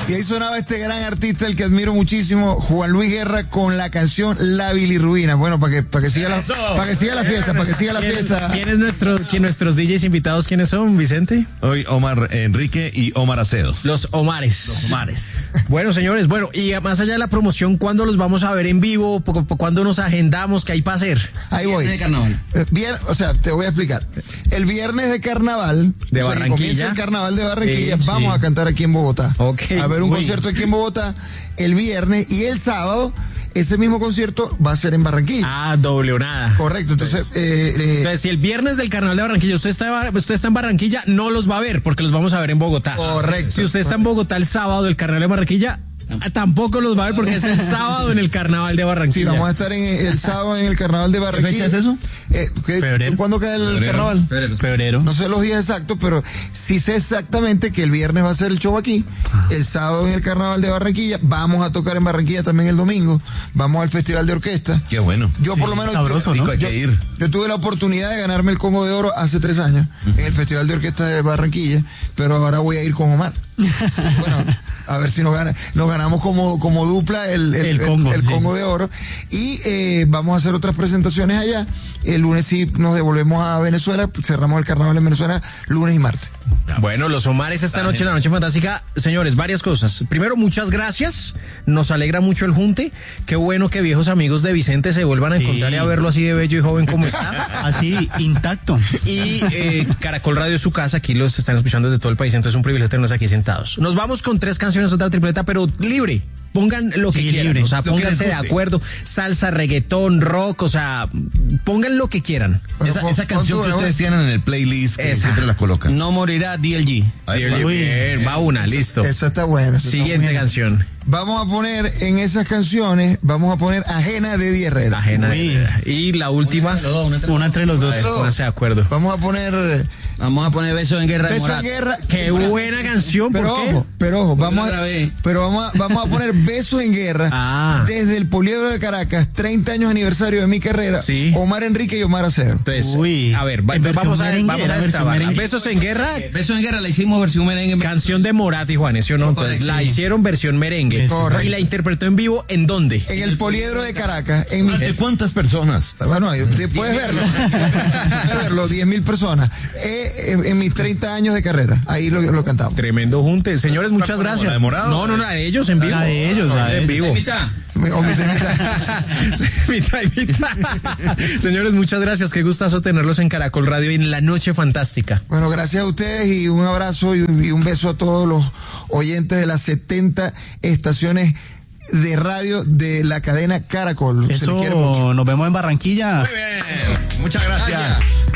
Y ahí sonaba este gran artista, el que admiro muchísimo, Juan Luis Guerra, con la canción La Bilirrubina. Bueno, para que siga la fiesta. Nuestros DJs invitados, ¿quiénes son, Vicente? Hoy Omar Enrique y Omar Acedo. Los Omares. Bueno, señores, y más allá de la promoción, ¿cuándo los vamos a ver en vivo? ¿Cuándo nos agendamos? ¿Qué hay para hacer? Ahí voy. De carnaval. Te voy a explicar. El viernes de carnaval, de Barranquilla. Comienza el carnaval de Barranquilla, vamos a cantar aquí en Bogotá. Okay. A ver un concierto aquí en Bogotá el viernes, y el sábado ese mismo concierto va a ser en Barranquilla. Ah, doble o nada. Correcto, entonces... entonces, si el viernes del carnaval de Barranquilla usted está en Barranquilla, no los va a ver, porque los vamos a ver en Bogotá. Correcto. Si usted está en Bogotá el sábado del carnaval de Barranquilla, tampoco los va a ver, porque es el sábado en el carnaval de Barranquilla. Sí, vamos a estar el sábado en el carnaval de Barranquilla. ¿Qué fecha es eso? Febrero. ¿Cuándo cae el carnaval? Febrero. No sé los días exactos, pero sí sé exactamente que el viernes va a ser el show aquí, el sábado en el carnaval de Barranquilla, vamos a tocar en Barranquilla también el domingo, vamos al festival de orquesta. Qué bueno. Yo por lo menos sabroso, ¿no? Hay que ir. Yo tuve la oportunidad de ganarme el Congo de Oro hace 3 años en el festival de orquesta de Barranquilla, pero ahora voy a ir con Omar. Bueno, a ver si nos ganamos como dupla el Congo de Oro, y vamos a hacer otras presentaciones allá. El lunes sí nos devolvemos a Venezuela, cerramos el carnaval en Venezuela lunes y martes. Bueno, los Omares esta noche, la Noche Fantástica. Señores, varias cosas. Primero, muchas gracias. Nos alegra mucho el junte. Qué bueno que viejos amigos de Vicente se vuelvan a encontrar y a verlo así de bello y joven como está. Así, intacto. Y Caracol Radio es su casa. Aquí los están escuchando desde todo el país. Entonces es un privilegio tenernos aquí sentados. Nos vamos con 3 canciones, otra tripleta, pero libre. Pongan lo que quieran, libre. O sea, pónganse de acuerdo. Salsa, reggaetón, rock, o sea, pongan lo que quieran. Esa canción que ustedes tienen en el playlist, que siempre la colocan. No morirá, DLG. Bien, va una, listo. Esa está buena. Siguiente canción. Vamos a poner en esas canciones, Ajena de Eddie Herrera. Ajena de Eddie Herrera. Y la última, una entre los dos. Pónganse de acuerdo. Vamos a poner Beso en Guerra de Morat. Qué buena canción, pero ojo, vamos a poner Beso en Guerra. Desde el Poliedro de Caracas, 30 años aniversario de mi carrera. Sí. Omar Enrique y Omar Acedo. Entonces, a ver, vamos a esta Besos en Guerra. Beso en Guerra la hicimos versión merengue. Canción de Morat y Juanes, ¿sí o no? Entonces la hicieron versión merengue. Correcto. Y la interpretó en vivo, ¿en dónde? En el Poliedro de Caracas. ¿De cuántas personas? Bueno, puedes verlo. Puedes verlo, 10.000 personas. En mis 30 años de carrera. Ahí lo cantamos. Tremendo junte. Señores, muchas gracias. ¿La de Morado? No, la de ellos en vivo. La de ellos, en vivo. Mitad. Señores, muchas gracias. Qué gustazo tenerlos en Caracol Radio y en la Noche Fantástica. Bueno, gracias a ustedes y un abrazo y un beso a todos los oyentes de las 70 estaciones de radio de la cadena Caracol. Eso, nos vemos en Barranquilla. Muy bien. Muchas gracias.